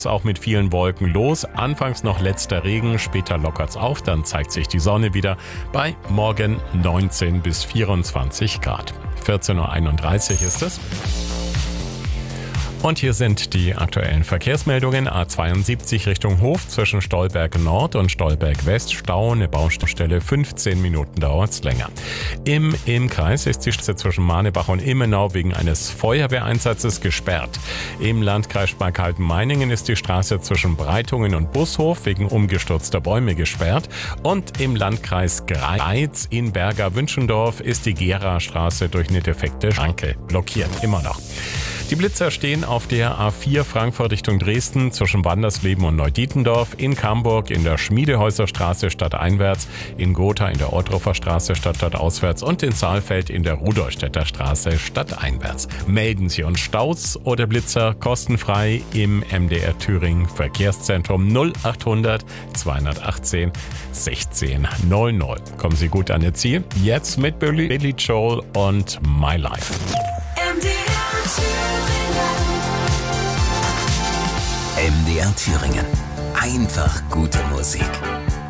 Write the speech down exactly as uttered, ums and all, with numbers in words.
Auch mit vielen Wolken los. Anfangs noch letzter Regen, später lockert's auf, dann zeigt sich die Sonne wieder bei morgen neunzehn bis vierundzwanzig Grad. vierzehn Uhr einunddreißig ist es. Und hier sind die aktuellen Verkehrsmeldungen. A zweiundsiebzig Richtung Hof zwischen Stolberg Nord und Stolberg West. Stau, eine Baustelle, fünfzehn Minuten dauert's länger. Im Ilm-Kreis ist die Straße zwischen Manebach und Immenau wegen eines Feuerwehreinsatzes gesperrt. Im Landkreis Schmalkalden-Meiningen ist die Straße zwischen Breitungen und Bushof wegen umgestürzter Bäume gesperrt. Und im Landkreis Greiz in Berger-Wünschendorf ist die Gera-Straße durch eine defekte Schranke blockiert. Immer noch. Die Blitzer stehen auf der A vier Frankfurt Richtung Dresden zwischen Wandersleben und Neudietendorf, in Camburg in der Schmiedehäuserstraße stadteinwärts, in Gotha in der Ortruffer Straße stadtauswärts und in Saalfeld in der Rudolstädter Straße stadteinwärts. Melden Sie uns Staus oder Blitzer kostenfrei im M D R Thüringen Verkehrszentrum null achthundert zweihundertachtzehn sechzehn null null. Kommen Sie gut an Ihr Ziel. Jetzt mit Billy, Billy Joel und My Life. M D R Thüringen. Einfach gute Musik.